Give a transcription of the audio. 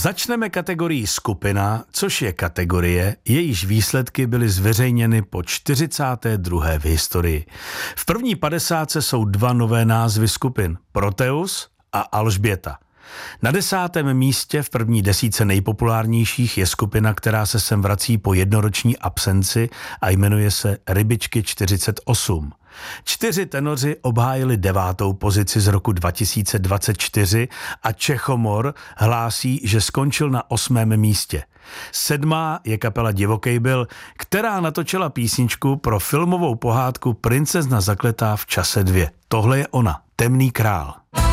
Začneme kategorií skupina, což je kategorie, jejíž výsledky byly zveřejněny po 42. v historii. V první 50 jsou dva nové názvy skupin, Proteus a Alžběta. Na 10. místě v první desítce nejpopulárnějších je skupina, která se sem vrací po jednoroční absenci a jmenuje se Rybičky 48. 4 tenoři obhájili 9. pozici z roku 2024 a Čechomor hlásí, že skončil na 8. místě. 7. je kapela Divokej byl, která natočila písničku pro filmovou pohádku Princezna zakletá v čase 2. Tohle je ona, Temný král.